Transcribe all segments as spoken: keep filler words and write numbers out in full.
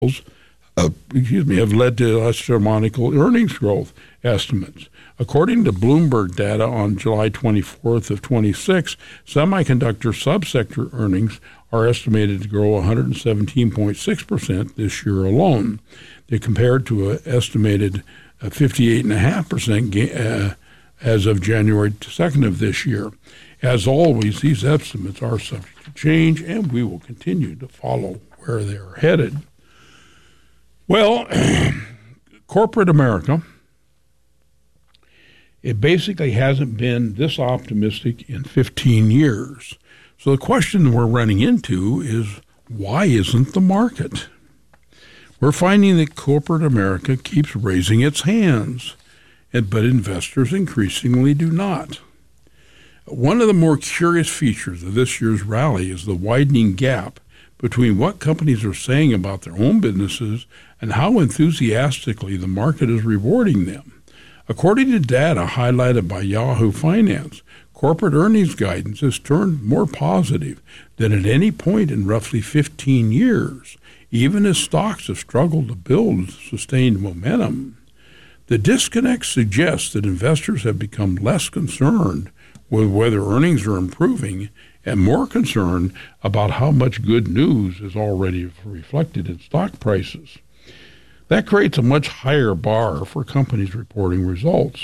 Uh, excuse me, have led to astronomical earnings growth estimates. According to Bloomberg data on July twenty-fourth of twenty-six, semiconductor subsector earnings are estimated to grow one hundred seventeen point six percent this year alone. They compared to an estimated uh, fifty-eight point five percent ga- uh, as of January second of this year. As always, these estimates are subject to change, and we will continue to follow where they are headed. Well, corporate America, it basically hasn't been this optimistic in fifteen years. So the question we're running into is, why isn't the market? We're finding that corporate America keeps raising its hands, but investors increasingly do not. One of the more curious features of this year's rally is the widening gap between what companies are saying about their own businesses and how enthusiastically the market is rewarding them. According to data highlighted by Yahoo Finance, corporate earnings guidance has turned more positive than at any point in roughly fifteen years, even as stocks have struggled to build sustained momentum. The disconnect suggests that investors have become less concerned with whether earnings are improving and more concerned about how much good news is already reflected in stock prices. That creates a much higher bar for companies reporting results.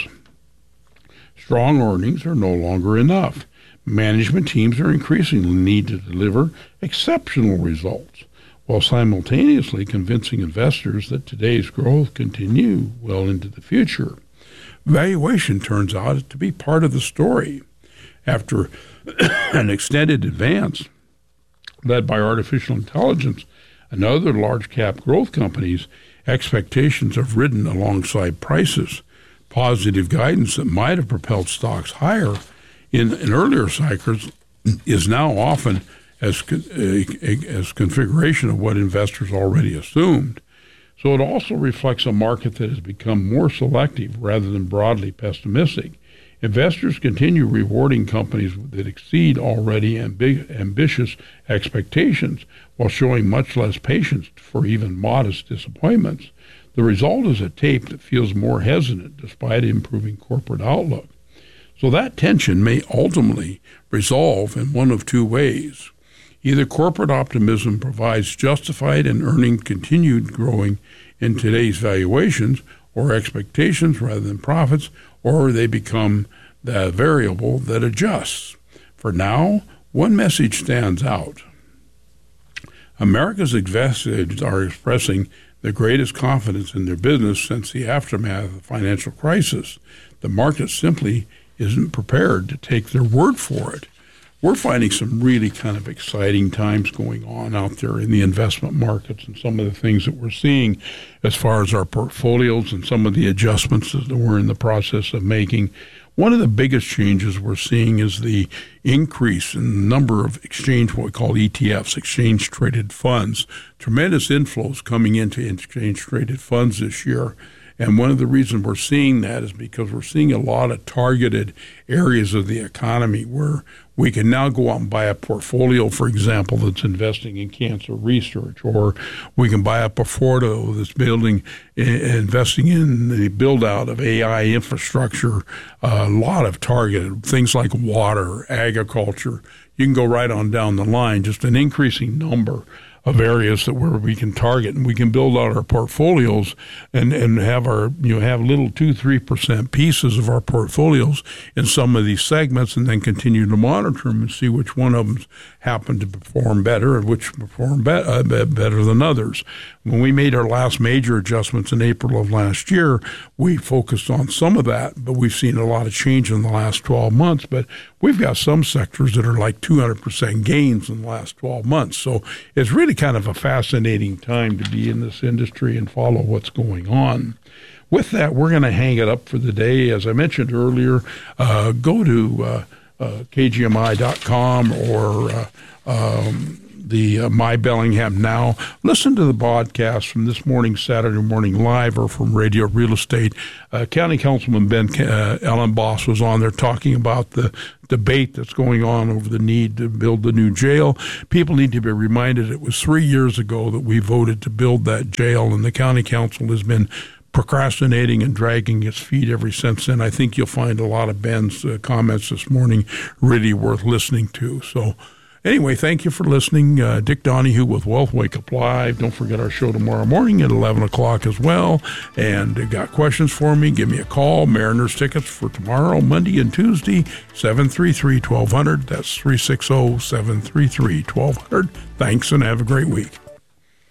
Strong earnings are no longer enough. Management teams are increasingly need to deliver exceptional results, while simultaneously convincing investors that today's growth continue well into the future. Valuation turns out to be part of the story. After an extended advance led by artificial intelligence and other large-cap growth companies, expectations have ridden alongside prices. Positive guidance that might have propelled stocks higher in, in earlier cycles is now often as, uh, as configuration of what investors already assumed. So it also reflects a market that has become more selective rather than broadly pessimistic. Investors continue rewarding companies that exceed already ambi- ambitious expectations while showing much less patience for even modest disappointments. The result is a tape that feels more hesitant despite improving corporate outlook. So that tension may ultimately resolve in one of two ways. Either corporate optimism provides justified and earning continued growing in today's valuations, or expectations rather than profits, or they become the variable that adjusts. For now, one message stands out. America's executives are expressing the greatest confidence in their business since the aftermath of the financial crisis. The market simply isn't prepared to take their word for it. We're finding some really kind of exciting times going on out there in the investment markets, and some of the things that we're seeing as far as our portfolios and some of the adjustments that we're in the process of making. One of the biggest changes we're seeing is the increase in the number of exchange, what we call E T Fs, exchange-traded funds. Tremendous inflows coming into exchange-traded funds this year. And one of the reasons we're seeing that is because we're seeing a lot of targeted areas of the economy where we can now go out and buy a portfolio, for example, that's investing in cancer research, or we can buy a portfolio that's building, investing in the build-out of A I infrastructure, a lot of targeted things like water, agriculture. You can go right on down the line, just an increasing number of areas that where we can target, and we can build out our portfolios and, and have our, you know, have little two, three percent pieces of our portfolios in some of these segments, and then continue to monitor them and see which one of them happen to perform better and which perform be- uh, better than others. When we made our last major adjustments in April of last year, we focused on some of that, but we've seen a lot of change in the last twelve months. But we've got some sectors that are like two hundred percent gains in the last twelve months. So it's really kind of a fascinating time to be in this industry and follow what's going on. With that, we're going to hang it up for the day. As I mentioned earlier, uh, go to uh, uh, K G M I dot com or uh, um, the uh, My Bellingham Now. Listen to the podcast from this morning, Saturday Morning Live, or from Radio Real Estate. Uh, County Councilman Ben uh, Ellenboss was on there talking about the debate that's going on over the need to build the new jail. People need to be reminded it was three years ago that we voted to build that jail, and the County Council has been procrastinating and dragging its feet ever since then. I think you'll find a lot of Ben's uh, comments this morning really worth listening to. So anyway, thank you for listening. Uh, Dick Donahue with Wealth Wake Up Live. Don't forget our show tomorrow morning at eleven o'clock as well. And uh, got questions for me, give me a call. Mariners tickets for tomorrow, Monday and Tuesday, seven three three, one two zero zero. That's three six zero, seven three three, one two zero zero. Thanks and have a great week.